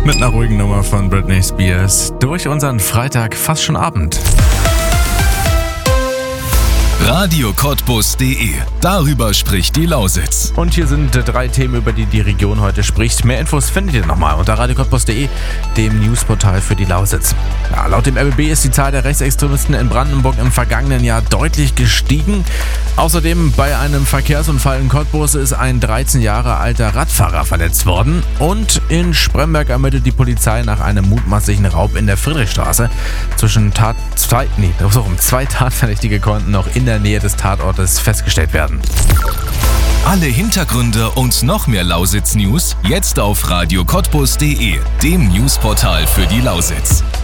mit einer ruhigen Nummer von Britney Spears durch unseren Freitag fast schon Abend. radiocottbus.de. Darüber spricht die Lausitz. Und hier sind 3 Themen, über die die Region heute spricht. Mehr Infos findet ihr nochmal unter radiocottbus.de, dem Newsportal für die Lausitz. Ja, laut dem RBB ist die Zahl der Rechtsextremisten in Brandenburg im vergangenen Jahr deutlich gestiegen. Außerdem bei einem Verkehrsunfall in Cottbus ist ein 13 Jahre alter Radfahrer verletzt worden. Und in Spremberg ermittelt die Polizei nach einem mutmaßlichen Raub in der Friedrichstraße. Zwei Tatverdächtige konnten noch in der Nähe des Tatortes festgestellt werden. Alle Hintergründe und noch mehr Lausitz-News jetzt auf radiocottbus.de, dem Newsportal für die Lausitz.